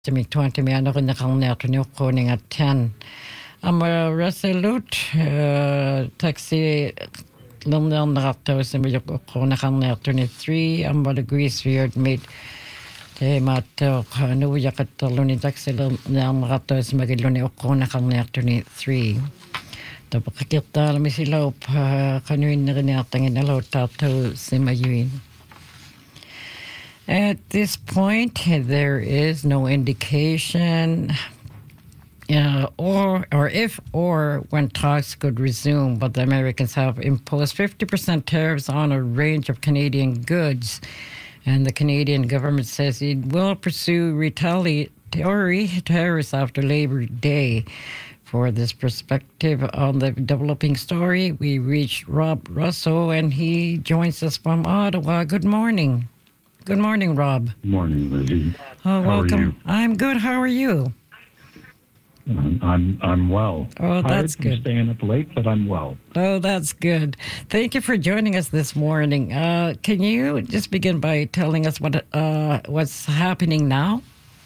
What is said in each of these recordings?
Timmy 20 mi ano kanya kang neto koning at 10. Ang resolute taxi lumnang nakataw sa medyo ko na kang neto ni 3. Ang grease weird made mato kanu yakatalo ni taxi lumnang nakataw sa magilo ni ko na kang neto ni 3. Tapos kakita mi sila kanuin na rin natangin na tato si mayuin. At this point, there is no indication or if or when talks could resume, but the Americans have imposed 50% tariffs on a range of Canadian goods, and the Canadian government says it will pursue retaliatory tariffs after Labor Day. For this perspective on the developing story, we reached Rob Russo, and he joins us from Ottawa. Good morning. Good morning, Rob. Good morning, Lizzie. Oh, welcome. How are you? I'm good. How are you? I'm well. Oh, that's good. I'm staying up late, but I'm well. Oh, that's good. Thank you for joining us this morning. Can you just begin by telling us what's happening now?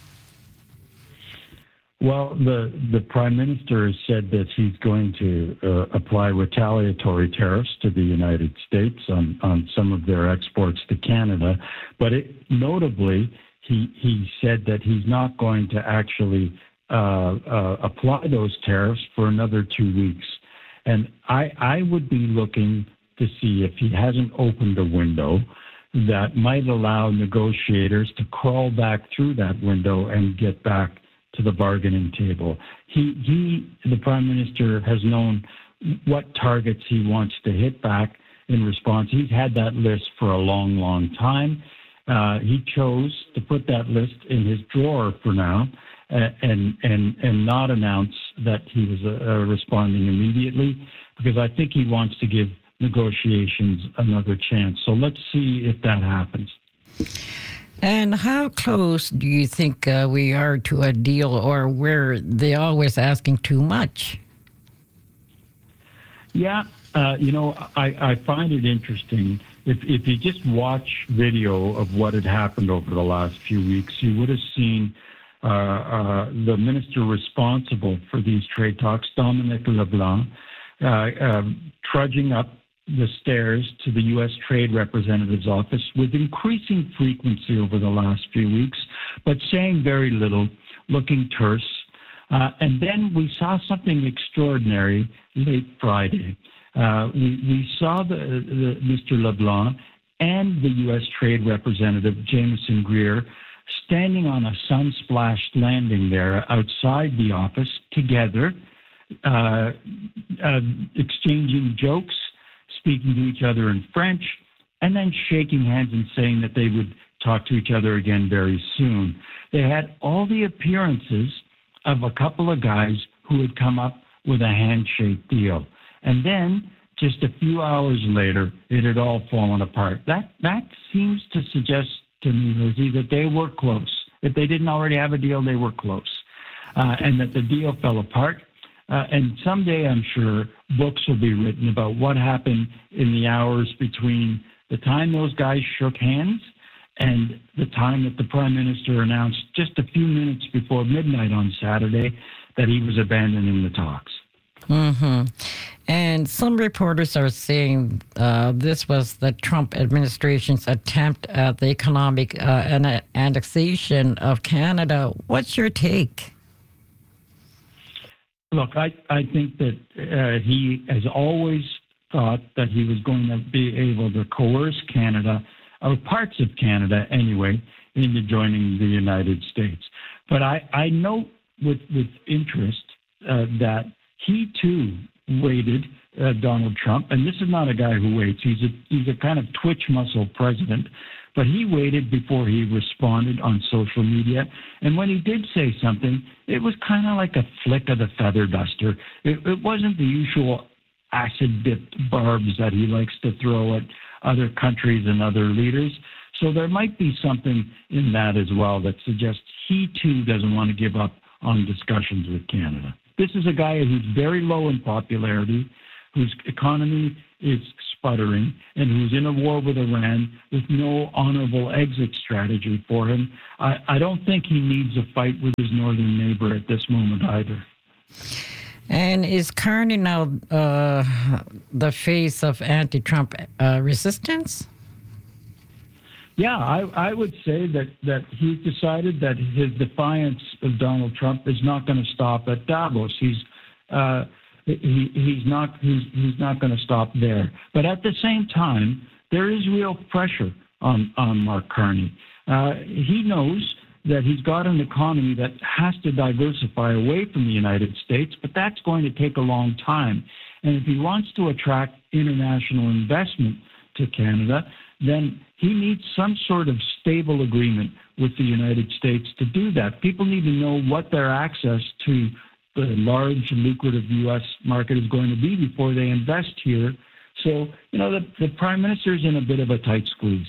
Well, the Prime Minister has said that he's going to apply retaliatory tariffs to the United States on some of their exports to Canada. But notably, he said that he's not going to actually apply those tariffs for another 2 weeks. And I would be looking to see if he hasn't opened a window that might allow negotiators to crawl back through that window and get back to the bargaining table. The Prime Minister has known what targets he wants to hit back in response. He's had that list for a long, long time. He chose to put that list in his drawer for now and not announce that he was responding immediately, because I think he wants to give negotiations another chance. So let's see if that happens. And how close do you think we are to a deal, or where they're always asking too much? Yeah, I find it interesting. If you just watch video of what had happened over the last few weeks, you would have seen the minister responsible for these trade talks, Dominic LeBlanc, trudging up the stairs to the U.S. Trade Representative's office with increasing frequency over the last few weeks, but saying very little, looking terse. And then we saw something extraordinary late Friday. We saw the Mr. LeBlanc and the U.S. Trade Representative, Jameson Greer, standing on a sun-splashed landing there outside the office together, exchanging jokes, speaking to each other in French, and then shaking hands and saying that they would talk to each other again very soon. They had all the appearances of a couple of guys who had come up with a handshake deal. And then, just a few hours later, it had all fallen apart. That seems to suggest to me, Lizzie, that they were close. If they didn't already have a deal, they were close. And that the deal fell apart. And someday, I'm sure, books will be written about what happened in the hours between the time those guys shook hands and the time that the Prime Minister announced just a few minutes before midnight on Saturday that he was abandoning the talks. Mm-hmm. And some reporters are saying this was the Trump administration's attempt at the economic annexation of Canada. What's your take? Look, I think that he has always thought that he was going to be able to coerce Canada, or parts of Canada anyway, into joining the United States. But I note with interest that he too waited, Donald Trump, and this is not a guy who waits. He's a kind of twitch muscle president, but he waited before he responded on social media. And when he did say something, it was kind of like a flick of the feather duster. It wasn't the usual acid-dipped barbs that he likes to throw at other countries and other leaders. So there might be something in that as well that suggests he too doesn't want to give up on discussions with Canada. This is a guy who's very low in popularity, whose economy is sputtering, and who's in a war with Iran with no honorable exit strategy for him. I don't think he needs a fight with his northern neighbor at this moment either. And is Carney now the face of anti-Trump resistance? Yeah, I would say that he's decided that his defiance of Donald Trump is not going to stop at Davos. He's not going to stop there. But at the same time, there is real pressure on Mark Carney. He knows that he's got an economy that has to diversify away from the United States, but that's going to take a long time. And if he wants to attract international investment to Canada, then he needs some sort of stable agreement with the United States to do that. People need to know what their access to the large, lucrative U.S. market is going to be before they invest here. So, the Prime Minister's in a bit of a tight squeeze.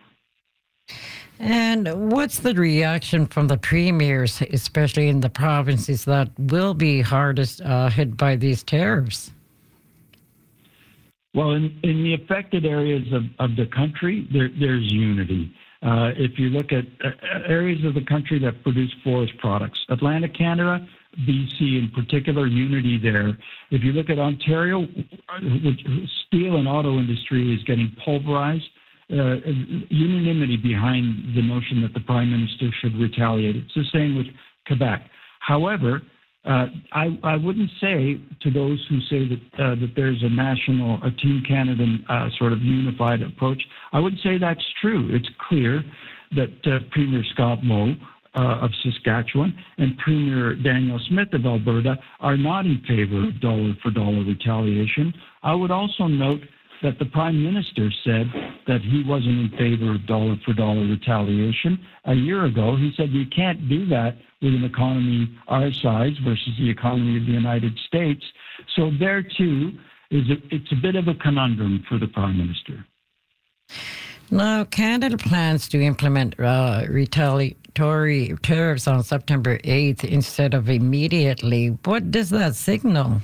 And what's the reaction from the premiers, especially in the provinces that will be hardest hit by these tariffs? Well, in the affected areas of the country, there's unity. If you look at areas of the country that produce forest products, Atlantic Canada, BC in particular, unity there. If you look at Ontario, steel and auto industry is getting pulverized. Unanimity behind the notion that the Prime Minister should retaliate. It's the same with Quebec. However, I wouldn't say to those who say that there's a Team Canada sort of unified approach. I wouldn't say that's true. It's clear that Premier Scott Moe of Saskatchewan and Premier Danielle Smith of Alberta are not in favor of dollar-for-dollar retaliation. I would also note that the Prime Minister said that he wasn't in favor of dollar-for-dollar retaliation. A year ago, he said you can't do that with an economy our size versus the economy of the United States. So there, too, it's a bit of a conundrum for the Prime Minister. Now, Canada plans to implement retaliatory tariffs on September 8th instead of immediately. What does that signal?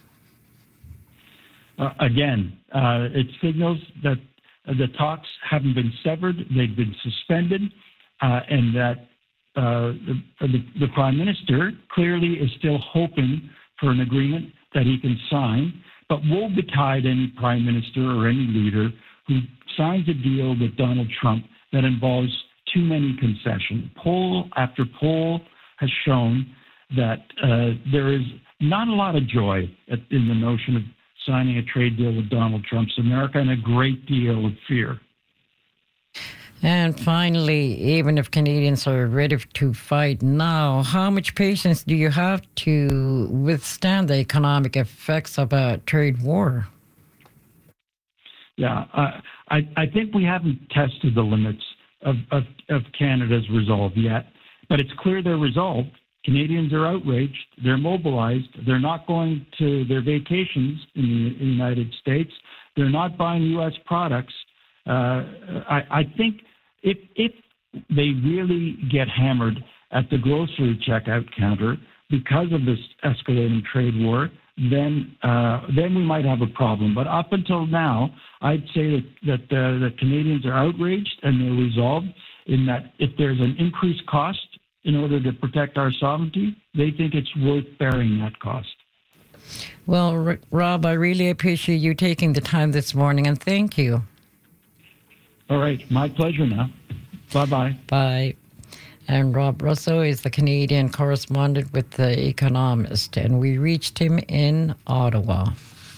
It signals that the talks haven't been severed, they've been suspended, and that the Prime Minister clearly is still hoping for an agreement that he can sign, but woe betide any Prime Minister or any leader who signs a deal with Donald Trump that involves too many concessions. Poll after poll has shown that there is not a lot of joy in the notion of signing a trade deal with Donald Trump's America, and a great deal of fear. And finally, even if Canadians are ready to fight now, how much patience do you have to withstand the economic effects of a trade war? Yeah, I think we haven't tested the limits of Canada's resolve yet, but it's clear they're resolved. Canadians are outraged. They're mobilized. They're not going to their vacations in the United States. They're not buying U.S. products. I think if they really get hammered at the grocery checkout counter because of this escalating trade war, then we might have a problem. But up until now, I'd say that the Canadians are outraged and they're resolved in that if there's an increased cost in order to protect our sovereignty, they think it's worth bearing that cost. Well, Rob, I really appreciate you taking the time this morning, and thank you. All right, my pleasure now. Bye-bye. Bye. And Rob Russo is the Canadian correspondent with The Economist, and we reached him in Ottawa.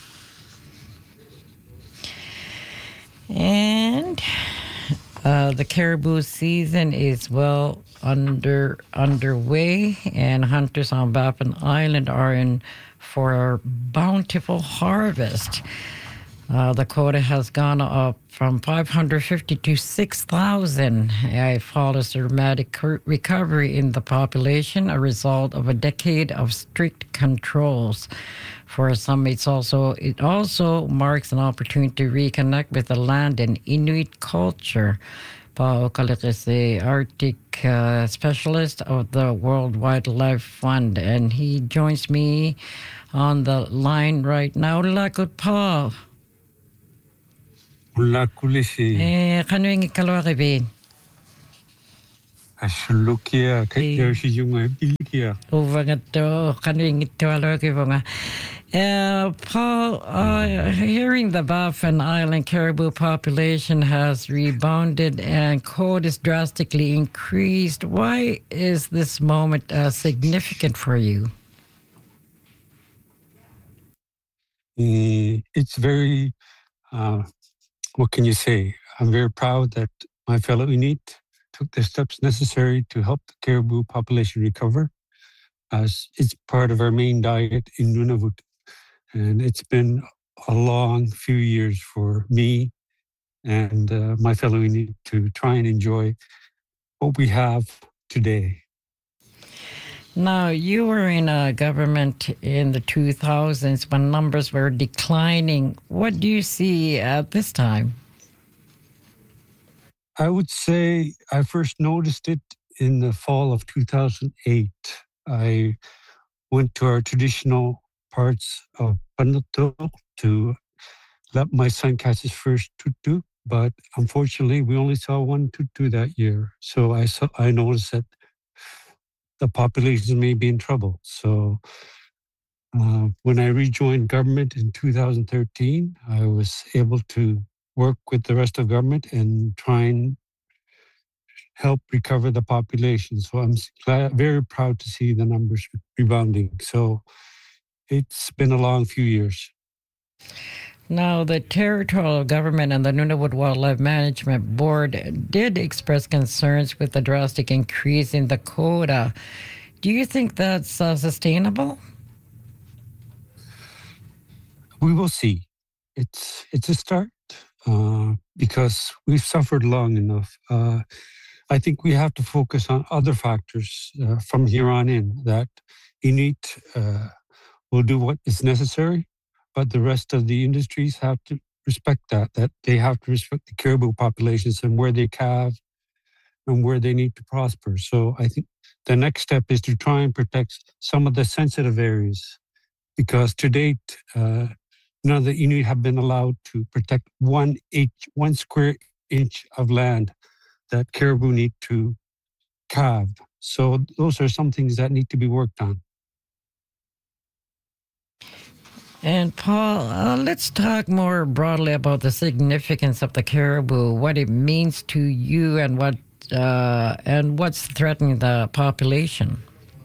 And the caribou season is well underway, and hunters on Baffin Island are in for a bountiful harvest. The quota has gone up from 550 to 6,000. It follows a dramatic recovery in the population, a result of a decade of strict controls. For some, it also marks an opportunity to reconnect with the land and Inuit culture. Paul Kalik is the Arctic specialist of the World Wildlife Fund, and he joins me on the line right now. Lakut Paul. Lakulisi. Kanuing kaloribin. Ashulukia, Kayoshi Junga Bilkia. Over to kanuing ito aloribonga. Paul, hearing the Baffin Island caribou population has rebounded and code is drastically increased. Why is this moment significant for you? It's very, what can you say? I'm very proud that my fellow Inuit took the steps necessary to help the caribou population recover, as it's part of our main diet in Nunavut. And it's been a long few years for me and my fellow Inuit to try and enjoy what we have today. Now, you were in a government in the 2000s when numbers were declining. What do you see at this time? I would say I first noticed it in the fall of 2008. I went to our traditional parts of Panuto to let my son catch his first tutu, but unfortunately we only saw one tutu that year. So I noticed that the population may be in trouble. So when I rejoined government in 2013, I was able to work with the rest of government and try and help recover the population. So I'm very proud to see the numbers rebounding. So it's been a long few years. Now, the territorial government and the Nunavut Wildlife Management Board did express concerns with the drastic increase in the quota. Do you think that's sustainable? We will see. It's a start because we've suffered long enough. I think we have to focus on other factors from here on in, that Inuit will do what is necessary, but the rest of the industries have to respect that they have to respect the caribou populations and where they calve and where they need to prosper. So I think the next step is to try and protect some of the sensitive areas, because to date, none of the Inuit have been allowed to protect 1 square inch of land that caribou need to calve. So those are some things that need to be worked on. And Paul, let's talk more broadly about the significance of the caribou, what it means to you, and what's threatening the population.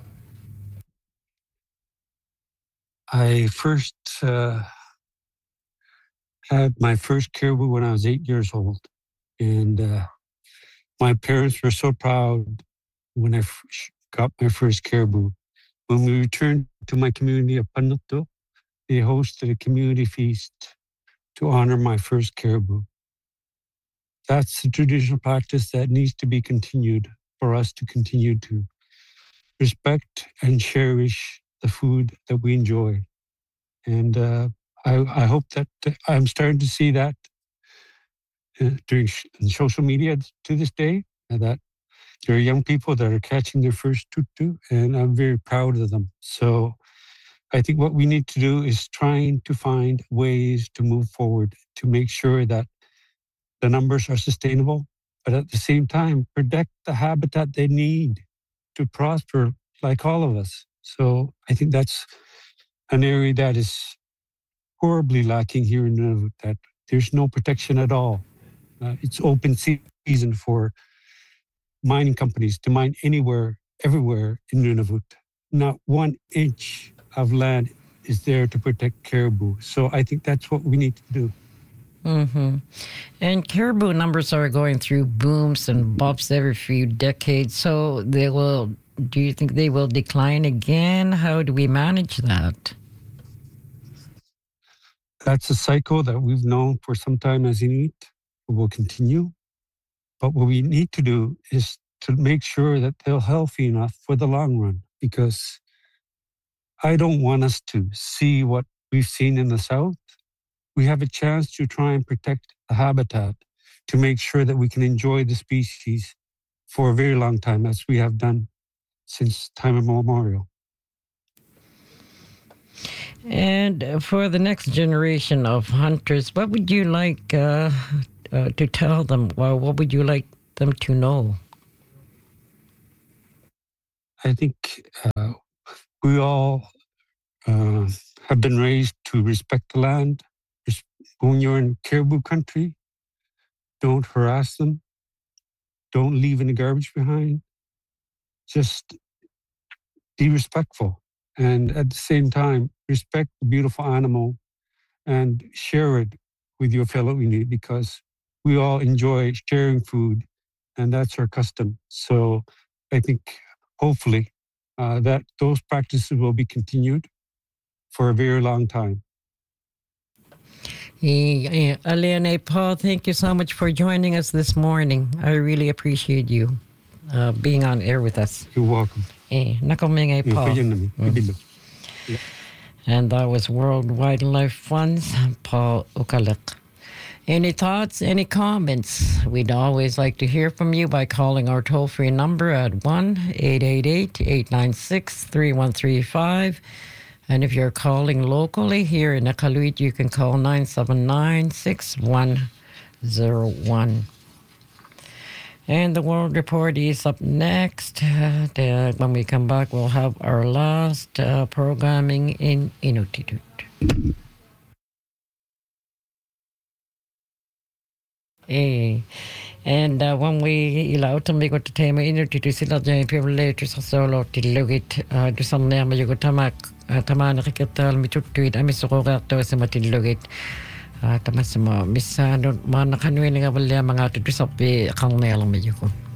I first had my first caribou when I was 8 years old, and my parents were so proud when I got my first caribou. When we returned to my community of Panuto, they hosted a community feast to honor my first caribou. That's the traditional practice that needs to be continued for us to continue to respect and cherish the food that we enjoy. And I hope that I'm starting to see that during social media to this day, that there are young people that are catching their first tutu, and I'm very proud of them. So I think what we need to do is trying to find ways to move forward to make sure that the numbers are sustainable, but at the same time, protect the habitat they need to prosper like all of us. So I think that's an area that is horribly lacking here in Nunavut, that there's no protection at all. It's open season for mining companies to mine anywhere, everywhere in Nunavut. Not 1 inch of land is there to protect caribou. So I think that's what we need to do. Mm-hmm. And caribou numbers are going through booms and bumps every few decades. So do you think they will decline again? How do we manage that? That's a cycle that we've known for some time as Inuit. It will continue. But what we need to do is to make sure that they're healthy enough for the long run, because I don't want us to see what we've seen in the South. We have a chance to try and protect the habitat, to make sure that we can enjoy the species for a very long time, as we have done since time immemorial. And for the next generation of hunters, what would you like to tell them, or what would you like them to know? I think we all have been raised to respect the land. When you're in caribou country, don't harass them. Don't leave any garbage behind. Just be respectful. And at the same time, respect the beautiful animal and share it with your fellow Inuit, because we all enjoy sharing food, and that's our custom. So I think hopefully that those practices will be continued for a very long time. Alain Paul, thank you so much for joining us this morning. I really appreciate you being on air with us. You're welcome. Nakamingay Paul. And that was World Wildlife Fund's Paul Ukalik. Any thoughts, any comments? We'd always like to hear from you by calling our toll-free number at 1-888-896-3135. And if you're calling locally here in Iqaluit, you can call 979-6101. And the World Report is up next. When we come back, we'll have our last programming in Inuktitut. And when we ilautammi ko teema Inuktitut sila dyan privilege sa solo tilugit dusan na mayugo tamak tamana kikital mituttuit amisukorakto sa matilugit. Tama sa mga misa, mga nakanuwi nga wala mga tutusapi kang nalang medyo ko.